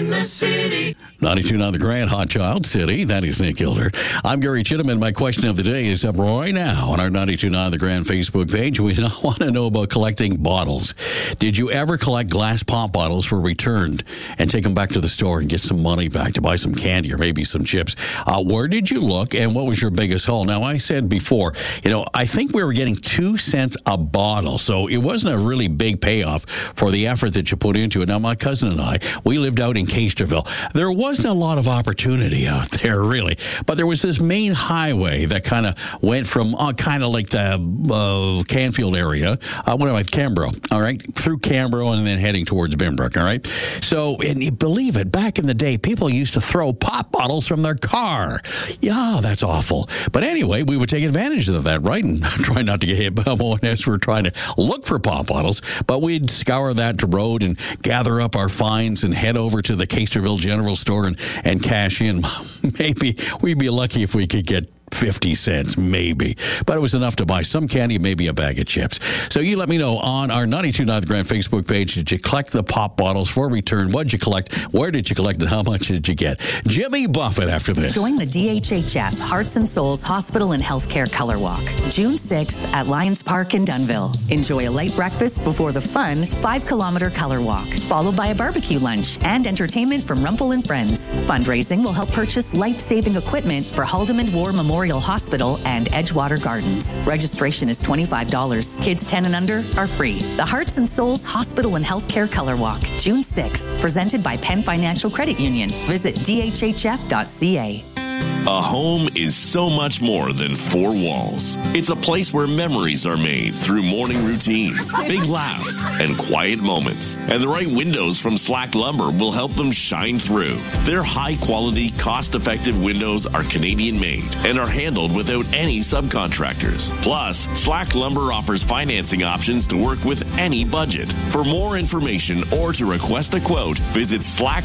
in the city. 92.9 The Grand, Hot Child City. That is Nick Gilder. I'm Gary Chittiman. My question of the day is up right now on our 92.9 The Grand Facebook page. We want to know about collecting bottles. Did you ever collect glass pop bottles for returned and take them back to the store and get some money back to buy some candy or maybe some chips? Where did you look and what was your biggest haul? Now, I said before, I think we were getting 2 cents a bottle, so it wasn't a really big payoff for the effort that you put into it. Now, my cousin and I, we lived out in Caisterville. There wasn't a lot of opportunity out there, really. But there was this main highway that kind of went from kind of like the Canfield area, Cambro, all right, through Cambro and then heading towards Binbrook, all right? So, and you believe it, back in the day, people used to throw pop bottles from their car. Yeah, that's awful. But anyway, we would take advantage of that, right? And try not to get hit by one as we're trying to look for pop bottles. But we'd scour that road and gather up our finds and head over to the Caisterville General Store and cash in. Maybe we'd be lucky if we could get 50 cents, maybe. But it was enough to buy some candy, maybe a bag of chips. So you let me know on our 92.9 The Grand Facebook page, did you collect the pop bottles for return? What did you collect? Where did you collect? And how much did you get? Jimmy Buffett after this. Join the DHHF Hearts and Souls Hospital and Healthcare Color Walk, June 6th at Lions Park in Dunnville. Enjoy a light breakfast before the fun 5-kilometer color walk, followed by a barbecue lunch and entertainment from Rumpel and Friends. Fundraising will help purchase life-saving equipment for Haldimand War Memorial Hospital and Edgewater Gardens. Registration is $25. Kids 10 and under are free. The Hearts and Souls Hospital and Healthcare Color Walk, June 6th, presented by Penn Financial Credit Union. Visit dhhf.ca. A home is so much more than 4 walls. It's a place where memories are made through morning routines, big laughs, and quiet moments. And the right windows from Slack Lumber will help them shine through. Their high-quality, cost-effective windows are Canadian-made and are handled without any subcontractors. Plus, Slack Lumber offers financing options to work with any budget. For more information or to request a quote, visit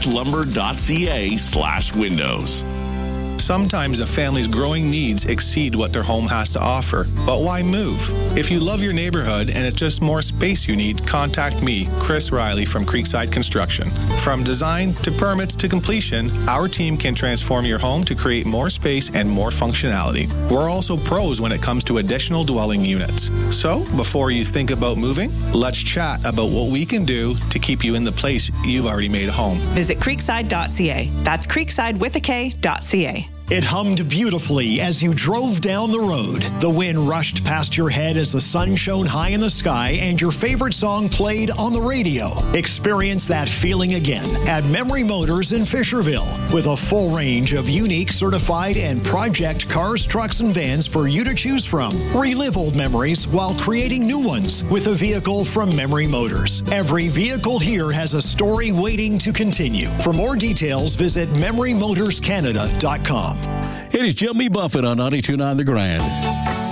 slacklumber.ca/windows. Sometimes a family's growing needs exceed what their home has to offer. But why move? If you love your neighborhood and it's just more space you need, contact me, Chris Riley from Creekside Construction. From design to permits to completion, our team can transform your home to create more space and more functionality. We're also pros when it comes to additional dwelling units. So, before you think about moving, let's chat about what we can do to keep you in the place you've already made a home. Visit creekside.ca. That's creekside.ca. It hummed beautifully as you drove down the road. The wind rushed past your head as the sun shone high in the sky and your favorite song played on the radio. Experience that feeling again at Memory Motors in Fisherville with a full range of unique, certified, and project cars, trucks, and vans for you to choose from. Relive old memories while creating new ones with a vehicle from Memory Motors. Every vehicle here has a story waiting to continue. For more details, visit MemoryMotorsCanada.com. It is Jimmy Buffett on 92.9 The Grand.